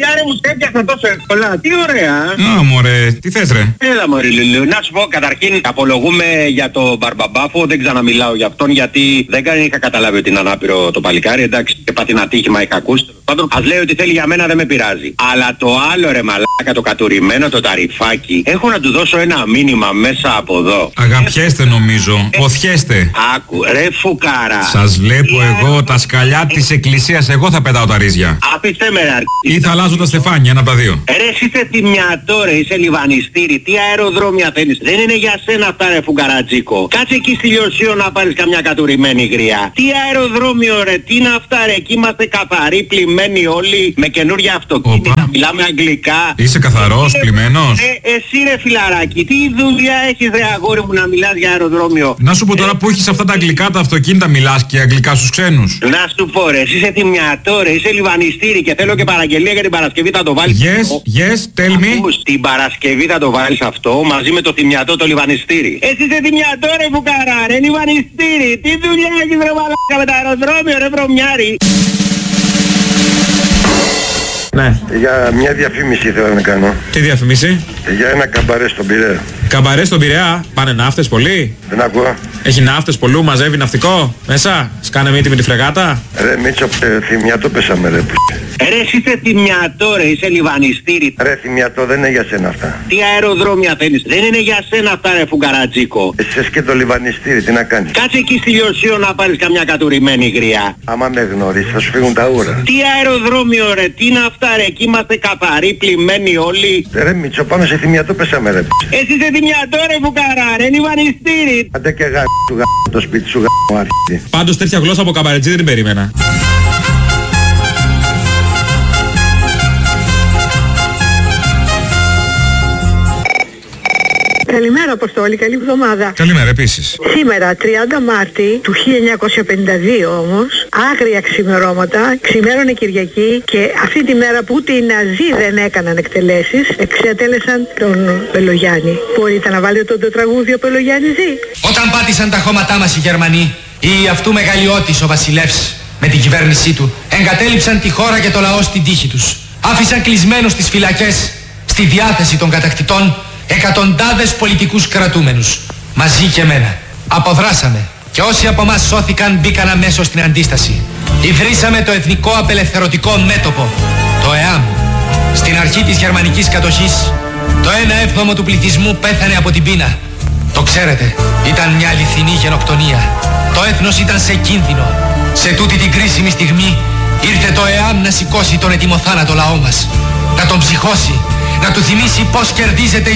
Άρα μου έπιασα τόσο εύκολα. Τι ωραία. Α, μωρέ, τι θες ρε. Έλα μωρή Λουλού. Να σου πω καταρχήν απολογούμε για το Μπαρμπαμπάφο. Δεν ξαναμιλάω για αυτόν γιατί δεν είχα καταλάβει ότι είναι ανάπηρο το παλικάρι. Εντάξει, και πάθει ένα τύχημα, είχα ακούσει. Πάντων, ας λέει ότι θέλει για μένα δεν με πειράζει. Αλλά το άλλο ρε μαλάκα, το κατουρημένο, το ταρυφάκι, έχω να του δώσω ένα μήνυμα μέσα από εδώ. Αγαπιέστε νομίζω, ποθιέστε. Άκου, ρε φουκάρα. Σας βλέπω εγώ τα σκαλιά της εκκλησίας, εγώ θα πετάω τα ρίζια. Απίστε με ρε. Ή θα αλλάζω τα στεφάνια, ένα από τα δύο. Ρε εσύ είσαι θυμιατό ρε, είσαι λιβανιστήρι. Τι αεροδρόμια θέλεις. Δεν είναι για σένα αυτά ρε φουκαρατζίκο. Κάτσε εκεί στη Λιωσίο να πάρεις καμιά κατουρημένη γριά. Τι αεροδρόμιο ρε, τι είναι αυτά ρε. Εκεί είμαστε καθαροί, πλημμένοι όλοι με καινούρια αυτοκίνητα. Μιλάμε αγγλικά. Είσαι καθαρός, πλημμένος. Εσύ ρε φιλαράκι, τι δουλειά έχεις ρε αγόρι μου να μιλάς για αεροδρόμιο. Να σου πω τώρα που έχεις αυτά τα αγγλικά τα αυτοκίνητα, μιλάς και αγγλικά στους ξένους. Να σου πω ρε, εσύ είσαι θυμιατό ρε, είσαι λιβανιστήρι και θέλω και παραγγελία για την Παρασκευή θα το βάλεις. Yes, tell me. Την Παρασκευή θα το βάλεις αυτό μαζί με το θυμιατό το λιβανιστήρι. Εσύ είσαι θυμιατό ρε φουκαρά ρε, λιβανιστήρι. Τι δουλειά έχεις ρε μαλάκα με το αεροδρόμιο ρε βρωμιάρι. Ναι. Για μια διαφήμιση ήθελα να κάνω. Τι διαφήμιση? Για ένα καμπαρέ στον Πειραιά. Καμπαρέ στον Πειραιά, πάνε ναύτες πολύ. Δεν ακούω. Έχει ναύτες πολλού, μαζεύει ναυτικό μέσα. Σκάνε μύτη με τη φρεγάτα. Ρε Μίτσο, θυμιατό πέσαμε ρε. Ρε εσύ είσαι θυμιατό ρε, είσαι λιβανιστήρι. Ρε θυμιατό δεν είναι για σένα αυτά. Τι αεροδρόμια θέλεις. Δεν είναι για σένα αυτά ρε φουκαρατζίκο. Εσύ είσαι και το λιβανιστήρι, τι να κάνεις. Κάτσε εκεί στη Λιωσίο να πάρεις καμιά κατουρημένη γριά. Άμα με γνωρίσεις θα σου φύγουν τα ούρα. Τι αεροδρόμιο ρε, τι είναι αυτά ρε, εκεί είμαστε καθαροί, πλημμένοι όλοι. Ρε Μίτσο, πάμε σε θυμιατό πέσαμε ρε. Εσύ είσαι θυμιατό ρε φουκαρά ρε, λιβανιστήρι. Άντε και του το σπίτι σου αρχίδι. Πάντως τέτοια γλώσσα από καμπαρετζή δεν την περίμενα. Καλημέρα Αποστόλη, καλή εβδομάδα. Καλημέρα επίσης. Σήμερα 30 Μάρτη του 1952 όμως, άγρια ξημερώματα, ξημέρωνε Κυριακή και αυτή τη μέρα που ούτε οι Ναζί δεν έκαναν εκτελέσεις, εξετέλεσαν τον Πελογιάννη. Μπορείτε να βάλετε το τραγούδι ο Πελογιάννης ζει. Όταν πάτησαν τα χώματά μας οι Γερμανοί, ή αυτού μεγαλειώτης ο βασιλεύς με την κυβέρνησή του, εγκατέλειψαν τη χώρα και το λαό στην τύχη τους. Άφησαν κλεισμένους τις φυλακές, στη διάθεση των κατακτητών, εκατοντάδες πολιτικούς κρατούμενους. Μαζί και εμένα. Αποδράσαμε. Και όσοι από μας σώθηκαν μπήκαν αμέσως στην αντίσταση. Ιδρύσαμε το Εθνικό Απελευθερωτικό Μέτωπο, το ΕΑΜ. Στην αρχή της γερμανικής κατοχής, το 1/7 του πληθυσμού πέθανε από την πείνα. Το ξέρετε, ήταν μια αληθινή γενοκτονία. Το έθνος ήταν σε κίνδυνο. Σε τούτη την κρίσιμη στιγμή ήρθε το ΕΑΜ να σηκώσει τον ετοιμοθάνατο λαό μας. Να τον ψυχώσει, να του θυμίσει πώς κερδίζεται